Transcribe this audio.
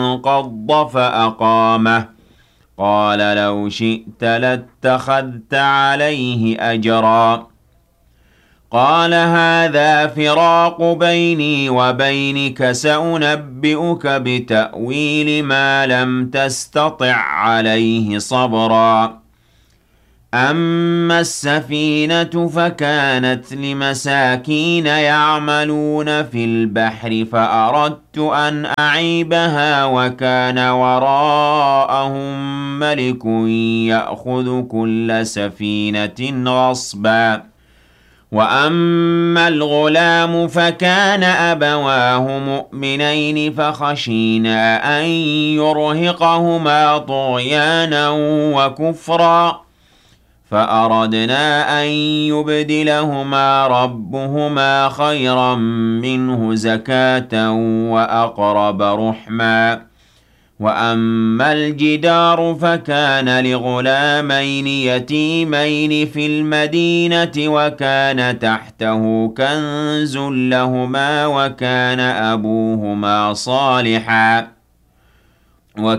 انقض فأقامه قال لو شئت لاتخذت عليه أجرا قال هذا فراق بيني وبينك سأنبئك بتأويل ما لم تستطع عليه صبرا أما السفينة فكانت لمساكين يعملون في البحر فأردت أن أعيبها وكان وراءهم ملك يأخذ كل سفينة غصبا وأما الغلام فكان أبواه مؤمنين فخشينا أن يرهقهما طغيانا وكفرا فأردنا أن يبدلهما ربهما خيرا منه زكاة وأقرب رحما وأما الجدار فكان لغلامين يتيمين في المدينة وكان تحته كنز لهما وكان أبوهما صالحا